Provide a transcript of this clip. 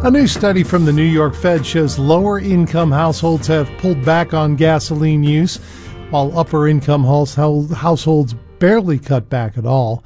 A new study from the New York Fed shows lower-income households have pulled back on gasoline use, while upper-income households barely cut back at all.